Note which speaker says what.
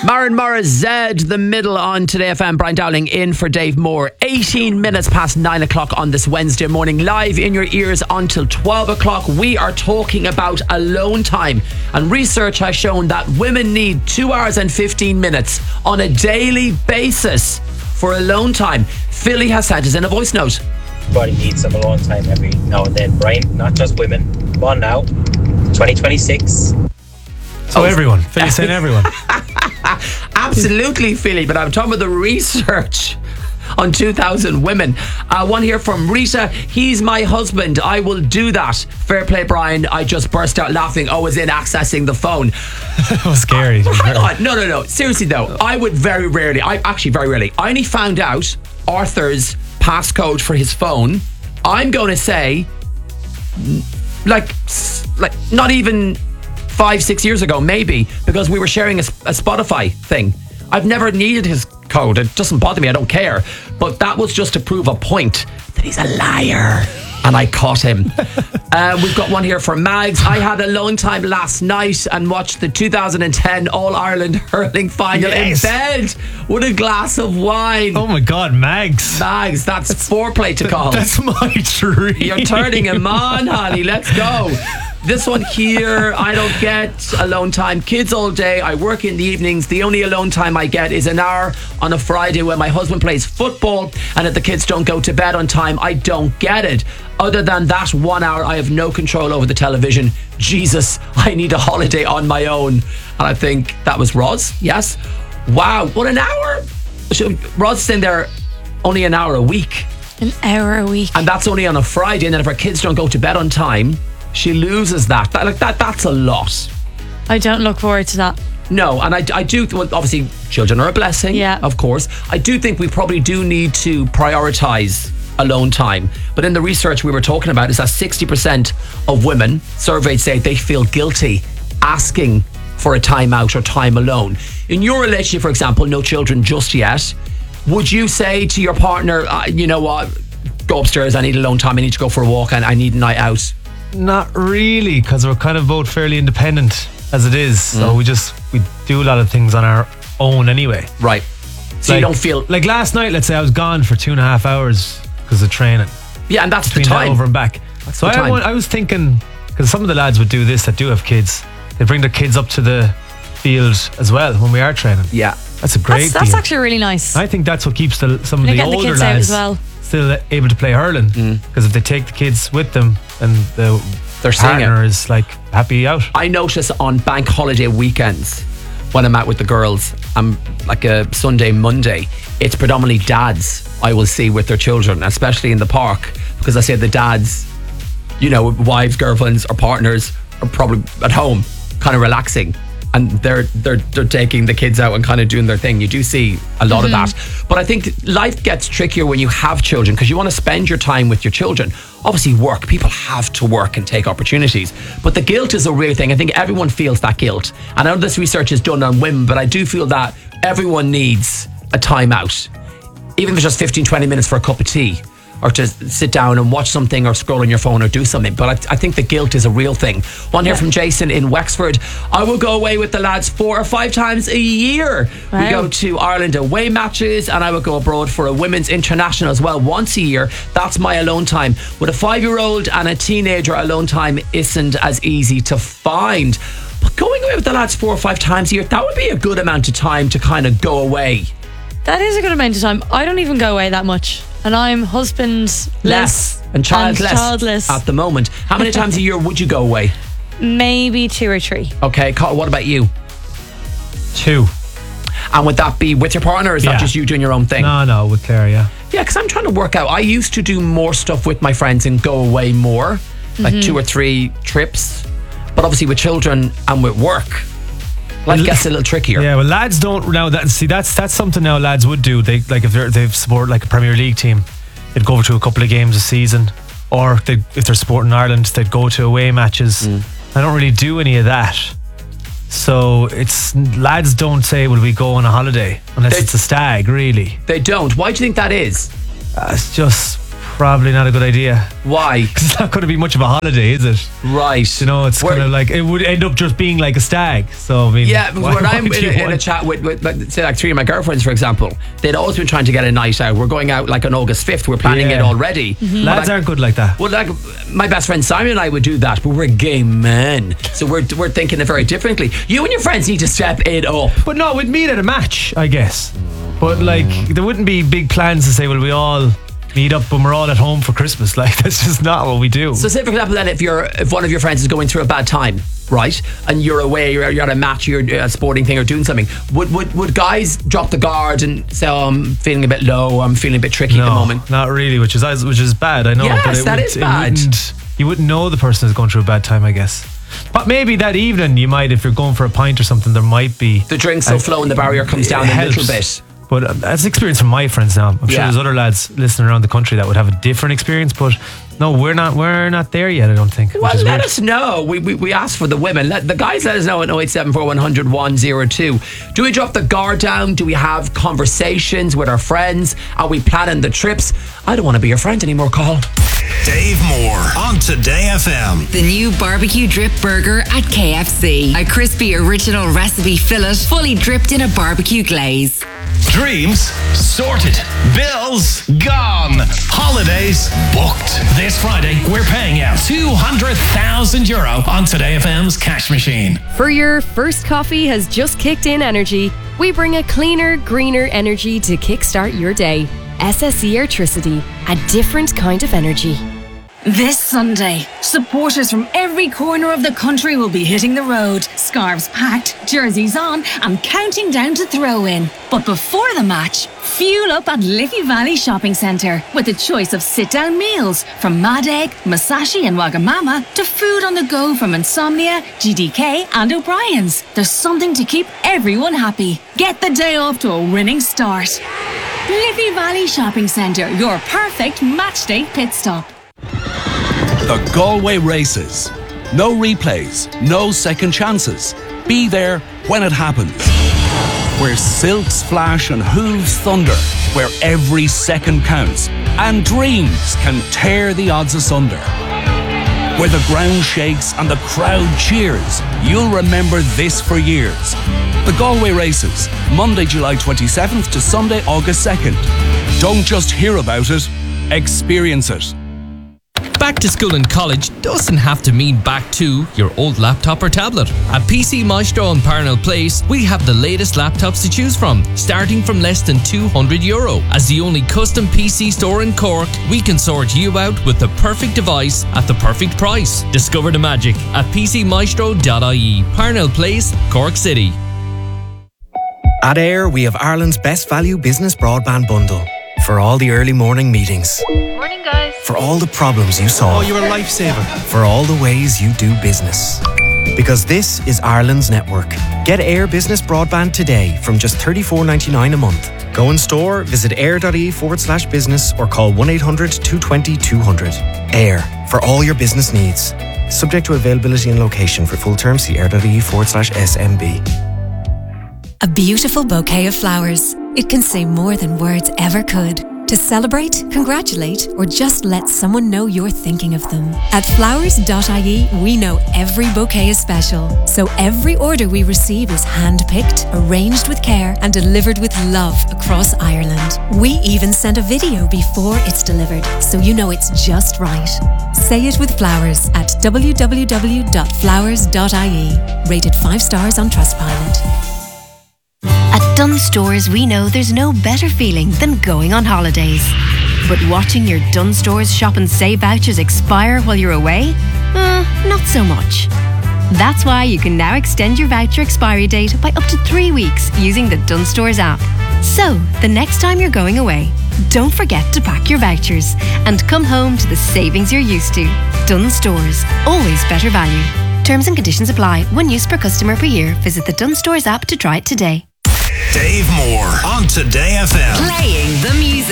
Speaker 1: Maren Morris, Z, the middle on Today FM. Brian Dowling in for Dave Moore. 18 minutes past 9 o'clock on this Wednesday morning. Live in your ears until 12 o'clock. We are talking about alone time. And research has shown that women need 2 hours and 15 minutes on a daily basis for alone time. Philly has sent us in a voice note.
Speaker 2: Everybody needs some alone time every now and then, Brian. Not just women. Come on now. 2026.
Speaker 3: So everyone. Philly's saying everyone.
Speaker 1: Absolutely, Philly, but I'm talking about the research on 2,000 women. One here from Rita. He's my husband. I will do that. Fair play, Brian. I just burst out laughing. I was in accessing the phone.
Speaker 3: That was scary.
Speaker 1: Hang on. No. Seriously, though, I would very rarely. I only found out Arthur's passcode for his phone. I'm going to say, like not even 5-6 years ago, maybe, because we were sharing a Spotify thing. I've never needed his code. It doesn't bother me. I don't care. But that was just to prove a point that he's a liar. And I caught him. We've got one here from Mags. I had a long time last night and watched the 2010 All-Ireland hurling final in bed with a glass of wine.
Speaker 3: Oh my God, Mags.
Speaker 1: Mags, that's foreplay to call.
Speaker 3: That's my dream.
Speaker 1: You're turning him on, honey. Let's go. This one here, I don't get alone time. Kids all day. I work in the evenings. The only alone time I get is an hour on a Friday when my husband plays football, and if the kids don't go to bed on time, I don't get it. Other than that 1 hour, I have no control over the television. Jesus, I need a holiday on my own. And I think that was Roz. Yes. Wow, what an hour. So Roz saying there only an hour a week.
Speaker 4: An hour a week.
Speaker 1: And that's only on a Friday. And then if her kids don't go to bed on time, she loses that. That's a lot.
Speaker 4: I don't look forward to that.
Speaker 1: No, and I do, well, obviously children are a blessing, of course. I do think we probably do need to prioritise alone time. But in the research we were talking about is that 60% of women surveyed say they feel guilty asking for a time out or time alone. In your relationship, for example, no children just yet, would you say to your partner, you know what, go upstairs, I need alone time, I need to go for a walk and I need a night out?
Speaker 3: Not really, because we're kind of both fairly independent as it is. So we do a lot of things on our own anyway.
Speaker 1: Right. So you don't feel...
Speaker 3: Like last night, let's say I was gone for 2.5 hours because of training.
Speaker 1: Yeah, and that's
Speaker 3: between
Speaker 1: the time.
Speaker 3: Over and back.
Speaker 1: That's
Speaker 3: so
Speaker 1: the time.
Speaker 3: I was thinking, because some of the lads would do this that do have kids, they bring their kids up to the field as well when we are training.
Speaker 1: Yeah.
Speaker 3: That's a great
Speaker 4: That's
Speaker 3: deal.
Speaker 4: actually really nice.
Speaker 3: I think that's what keeps some of the
Speaker 4: Getting
Speaker 3: older
Speaker 4: kids out
Speaker 3: lads
Speaker 4: as well.
Speaker 3: still able to play hurling, because if they take the kids with them and
Speaker 1: They're seeing
Speaker 3: partner
Speaker 1: it.
Speaker 3: is like happy out.
Speaker 1: I notice on bank holiday weekends when I'm out with the girls, I'm like a Sunday, Monday, it's predominantly dads I will see with their children, especially in the park, because I say the dads, you know, wives, girlfriends or partners are probably at home kind of relaxing, and they're taking the kids out and kind of doing their thing. You do see a lot of that. But I think life gets trickier when you have children, because you want to spend your time with your children. Obviously work, people have to work and take opportunities, but the guilt is a real thing. I think everyone feels that guilt, and I know this research is done on women, but I do feel that everyone needs a time out, even if it's just 15-20 minutes for a cup of tea, or to sit down and watch something or scroll on your phone or do something. But I think the guilt is a real thing. One here from Jason in Wexford. I will go away with the lads 4 or 5 times a year.
Speaker 4: Wow.
Speaker 1: We go to Ireland away matches, and I will go abroad for a women's international as well once a year. That's my alone time. With a 5-year-old and a teenager, alone time isn't as easy to find. But going away with the lads 4 or 5 times a year, that would be a good amount of time to kind of go away.
Speaker 4: That is a good amount of time. I don't even go away that much, and I'm husbandless
Speaker 1: and
Speaker 4: childless
Speaker 1: at the moment. How many times a year would you go away?
Speaker 4: Maybe 2 or 3.
Speaker 1: Okay, Carl, what about you?
Speaker 3: 2.
Speaker 1: And would that be with your partner, or is that just you doing your own thing?
Speaker 3: No, with Claire, yeah.
Speaker 1: Yeah, because I'm trying to work out. I used to do more stuff with my friends and go away more, like 2 or 3 trips. But obviously with children and with work, life gets a little trickier.
Speaker 3: Yeah, well, lads don't now. That's something now lads would do. They like if they've support like a Premier League team, they'd go over to a couple of games a season, or if they're supporting Ireland, they'd go to away matches. I don't really do any of that. So it's lads don't say, "Will we go on a holiday?" Unless it's a stag, really.
Speaker 1: They don't. Why do you think that is?
Speaker 3: It's just Probably not a good idea.
Speaker 1: Why?
Speaker 3: Because it's not going to be much of a holiday, is it?
Speaker 1: Right.
Speaker 3: You know, it's kind of like, it would end up just being like a stag. So, I mean,
Speaker 1: Yeah, because when I'm in a chat with like, say, like 3 of my girlfriends, for example, they'd always been trying to get a night out. We're going out like on August 5th. We're planning it already.
Speaker 3: Lads aren't good like that.
Speaker 1: Well, like my best friend Simon and I would do that, but we're gay men, so we're thinking it very differently. You and your friends need to step it up.
Speaker 3: But no, we'd meet at a match, I guess. But like, there wouldn't be big plans to say, well, we all meet up when we're all at home for Christmas. Like, that's just not what we do.
Speaker 1: So say, for example, then if one of your friends is going through a bad time, right, and you're away, you're at a match, you're at a sporting thing or doing something, would guys drop the guard and say, oh, I'm feeling a bit low, I'm feeling a bit tricky at the moment?
Speaker 3: Not really, which is bad, I know.
Speaker 1: Yes,
Speaker 3: but
Speaker 1: that is bad.
Speaker 3: You wouldn't know the person is going through a bad time, I guess. But maybe that evening you might, if you're going for a pint or something, there might be...
Speaker 1: The drinks will flow and the barrier comes down a little bit.
Speaker 3: But that's experience from my friends now. I'm sure there's other lads listening around the country that would have a different experience, but no, we're not there yet, I don't think.
Speaker 1: Well, let us know. We asked for the women. The guys let us know at 0874 100 102. Do we drop the guard down? Do we have conversations with our friends? Are we planning the trips? I don't want to be your friend anymore, Carl.
Speaker 5: Dave Moore on Today FM.
Speaker 6: The new barbecue drip burger at KFC. A crispy original recipe fillet fully dripped in a barbecue glaze.
Speaker 5: Dreams sorted. Bills gone. Holidays booked. This Friday, we're paying out €200,000 on Today FM's cash machine.
Speaker 7: For your first coffee has just kicked in energy, we bring a cleaner, greener energy to kickstart your day. SSE Airtricity, a different kind of energy.
Speaker 8: This Sunday, supporters from every corner of the country will be hitting the road, scarves packed, jerseys on, and counting down to throw in. But before the match, fuel up at Liffey Valley Shopping Centre with a choice of sit-down meals from Mad Egg, Masashi and Wagamama to food on the go from Insomnia, GDK and O'Brien's. There's something to keep everyone happy. Get the day off to a winning start. Liffey Valley Shopping Centre, your perfect matchday pit stop.
Speaker 9: The Galway Races. No replays, no second chances. Be there when it happens. Where silks flash and hooves thunder. Where every second counts and dreams can tear the odds asunder. Where the ground shakes and the crowd cheers. You'll remember this for years. The Galway Races, Monday, July 27th to Sunday, August 2nd. Don't just hear about it, experience it.
Speaker 10: Back to school and college doesn't have to mean back to your old laptop or tablet. At PC Maestro in Parnell Place, we have the latest laptops to choose from, starting from less than €200. As the only custom PC store in Cork, we can sort you out with the perfect device at the perfect price. Discover the magic at pcmaestro.ie. Parnell Place, Cork City.
Speaker 11: At Air, we have Ireland's best value business broadband bundle. For all the early morning meetings.
Speaker 12: Morning, guys.
Speaker 11: For all the problems you solve.
Speaker 13: Oh, you're a lifesaver.
Speaker 11: For all the ways you do business. Because this is Ireland's network. Get Air Business Broadband today from just $34.99 a month. Go in store, visit air.ie/business or call 1-800-220-200. Air, for all your business needs. Subject to availability and location. For full terms, see air.ie/SMB.
Speaker 14: A beautiful bouquet of flowers. It can say more than words ever could. To celebrate, congratulate, or just let someone know you're thinking of them. At flowers.ie, we know every bouquet is special. So every order we receive is hand-picked, arranged with care, and delivered with love across Ireland. We even send a video before it's delivered, so you know it's just right. Say it with flowers at www.flowers.ie. Rated 5 stars on Trustpilot.
Speaker 15: At Dunnes Stores, we know there's no better feeling than going on holidays. But watching your Dunnes Stores Shop and Save vouchers expire while you're away? Not so much. That's why you can now extend your voucher expiry date by up to 3 weeks using the Dunnes Stores app. So, the next time you're going away, don't forget to pack your vouchers and come home to the savings you're used to. Dunnes Stores, always better value. Terms and conditions apply. 1 use per customer per year. Visit the Dunnes Stores app to try it today.
Speaker 5: Dave Moore on Today FM.
Speaker 6: Playing the music.